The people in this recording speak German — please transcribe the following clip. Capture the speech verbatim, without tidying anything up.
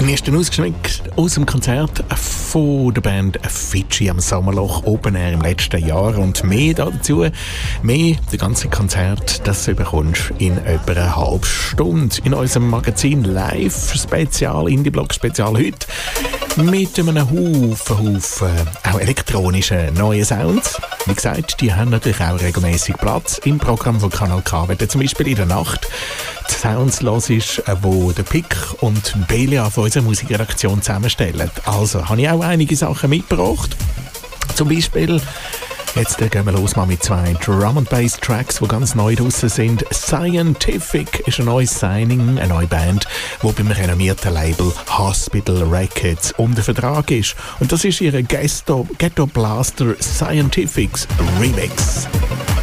Ein erster Ausgeschnitt aus dem Konzert von der Band Fidschi am Sommerloch Open Air im letzten Jahr. Und mehr dazu, mehr das ganze Konzert, das bekommst du in etwa einer halben Stunde in unserem Magazin Live Spezial, Indie-Blog Spezial heute. Mit einem Haufen, Haufen auch elektronischen neuen Sounds. Wie gesagt, die haben natürlich auch regelmäßig Platz im Programm von Kanal K. Wenn du zum Beispiel in der Nacht die Sounds hörst, wo der Pick und Belia von unserer Musikredaktion zusammenstellen. Also habe ich auch einige Sachen mitgebracht. Zum Beispiel, jetzt gehen wir los mal mit zwei Drum and Bass Tracks, die ganz neu draussen sind. Scientific ist ein neues Signing, eine neue Band, die beim renommierten Label Hospital Records unter Vertrag ist. Und das ist ihre Ghetto, Ghetto Blaster Scientifics Remix.